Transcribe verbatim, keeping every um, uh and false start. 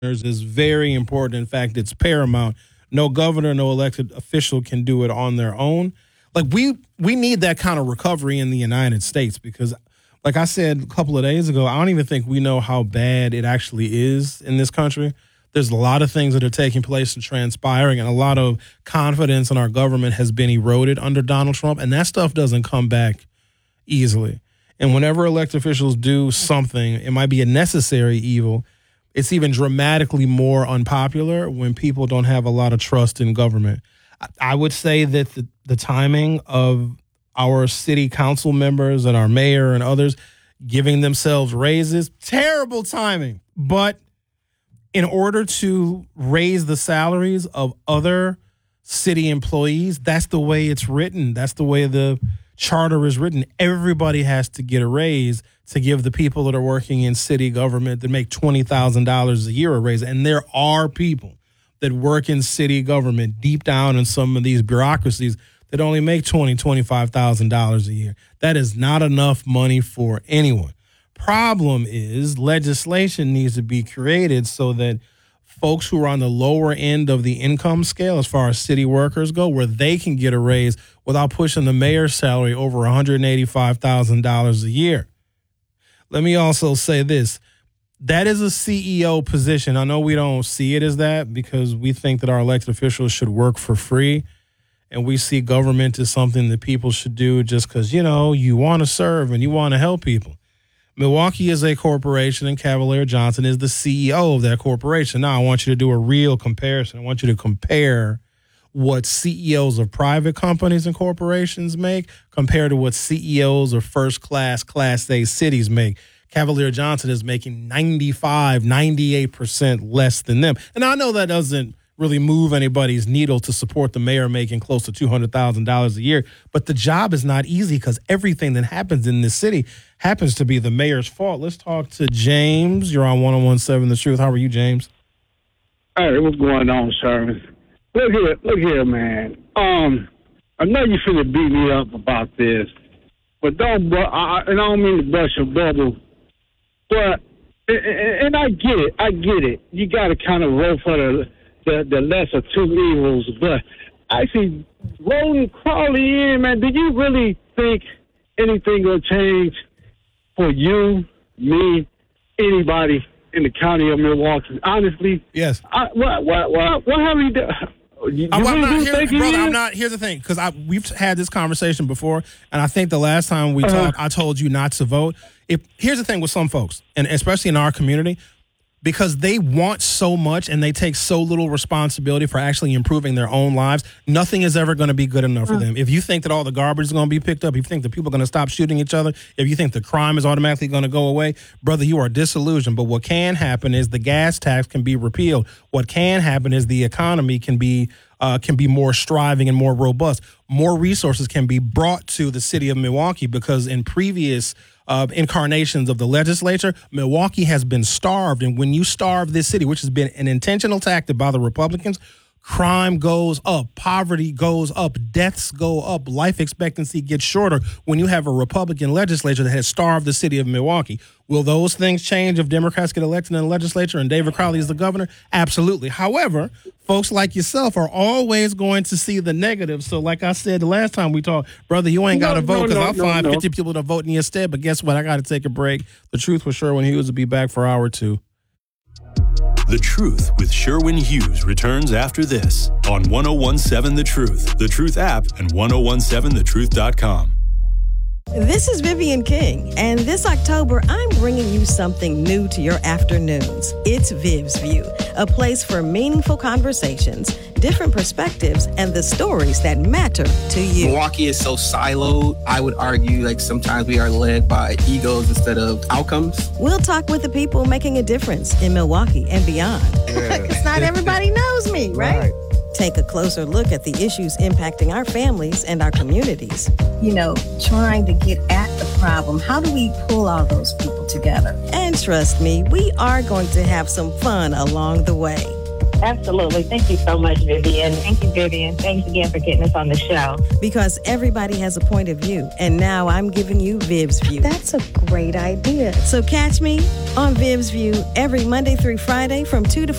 is very important. In fact, it's paramount. No governor, no elected official can do it on their own. Like we we need that kind of recovery in the United States because, like I said a couple of days ago, I don't even think we know how bad it actually is in this country. There's a lot of things that are taking place and transpiring, and a lot of confidence in our government has been eroded under Donald Trump, and that stuff doesn't come back easily. And whenever elected officials do something, it might be a necessary evil. It's even dramatically more unpopular when people don't have a lot of trust in government. I would say that the, the timing of our city council members and our mayor and others giving themselves raises, terrible timing. But in order to raise the salaries of other city employees, that's the way it's written. That's the way the charter is written. Everybody has to get a raise to give the people that are working in city government that make twenty thousand dollars a year a raise. And there are people that work in city government deep down in some of these bureaucracies that only make twenty thousand dollars, twenty-five thousand dollars a year. That is not enough money for anyone. Problem is legislation needs to be created so that folks who are on the lower end of the income scale as far as city workers go, where they can get a raise without pushing the mayor's salary over one hundred eighty-five thousand dollars a year. Let me also say this. That is a C E O position. I know we don't see it as that because we think that our elected officials should work for free, and we see government as something that people should do just because, you know, you want to serve and you want to help people. Milwaukee is a corporation, and Cavalier Johnson is the C E O of that corporation. Now, I want you to do a real comparison. I want you to compare what C E Os of private companies and corporations make compared to what C E Os of first-class, Class A cities make. Cavalier Johnson is making ninety-five, ninety-eight percent less than them. And I know that doesn't really move anybody's needle to support the mayor making close to two hundred thousand dollars a year. But the job is not easy because everything that happens in this city happens to be the mayor's fault. Let's talk to James. You're on one oh one seven The Truth. How are you, James? Hey, what's going on, Sherman? Look here, look here, man. Um, I know you finna beat me up about this, but don't, bu- I, and I don't mean to bust your bubble, but, and, and I get it, I get it. You got to kind of roll for the, the, the lesser two evils, but actually rolling Crawley in, man, do you really think anything will change for you, me, anybody in the county of Milwaukee? Honestly, yes. I, what, what, what, what have you done? You, I'm, you I'm really not, do here, think he brother, is? I'm not. Here's the thing, because I we've had this conversation before, and I think the last time we Uh-huh. talked, I told you not to vote. If here's the thing with some folks, and especially in our community, because they want so much and they take so little responsibility for actually improving their own lives, nothing is ever going to be good enough for them. If you think that all the garbage is going to be picked up, if you think that people are going to stop shooting each other, if you think the crime is automatically going to go away, brother, you are disillusioned. But what can happen is the gas tax can be repealed. What can happen is the economy can be uh, can be more striving and more robust. More resources can be brought to the city of Milwaukee because in previous Uh, incarnations of the legislature, Milwaukee has been starved. And when you starve this city, which has been an intentional tactic by the Republicans, crime goes up, poverty goes up, deaths go up, life expectancy gets shorter when you have a Republican legislature that has starved the city of Milwaukee. Will those things change if Democrats get elected in the legislature and David Crowley is the governor? Absolutely. However, folks like yourself are always going to see the negative. So like I said the last time we talked, brother, you ain't got to No, vote no, because no, I'll no, find no. fifty people to vote in your stead. But guess what? I got to take a break. The Truth with Sherwin Hughes will be back for hour two. The Truth with Sherwin Hughes returns after this on ten seventeen The Truth, The Truth app, and ten seventeen the truth dot com. This is Vivian King, and this October, I'm bringing you something new to your afternoons. It's Viv's View, a place for meaningful conversations, different perspectives, and the stories that matter to you. Milwaukee is so siloed. I would argue like sometimes we are led by egos instead of outcomes. We'll talk with the people making a difference in Milwaukee and beyond. Because not everybody knows me, right? right? Take a closer look at the issues impacting our families and our communities. You know, trying to get at the problem. How do we pull all those people together? And trust me, we are going to have some fun along the way. Absolutely. Thank you so much, Vivian. Thank you, Vivian. Thanks again for getting us on the show. Because everybody has a point of view, and now I'm giving you Viv's View. That's a great idea. So catch me on Viv's View every Monday through Friday from two to